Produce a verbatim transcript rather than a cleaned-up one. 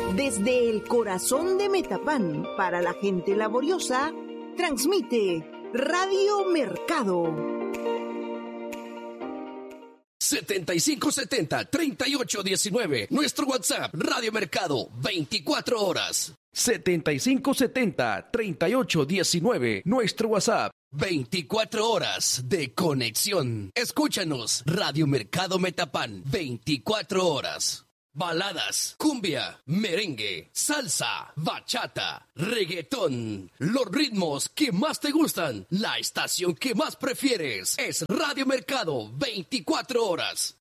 Desde el corazón de Metapán para la gente laboriosa, transmite Radio Mercado. setenta y cinco setenta, treinta y ocho diecinueve. Nuestro WhatsApp, Radio Mercado, veinticuatro horas. setenta y cinco setenta, treinta y ocho diecinueve. Nuestro WhatsApp. veinticuatro horas de conexión. Escúchanos, Radio Mercado Metapán, veinticuatro horas. Baladas, cumbia, merengue, salsa, bachata, reggaetón. Los ritmos que más te gustan. La estación que más prefieres es Radio Mercado, veinticuatro horas.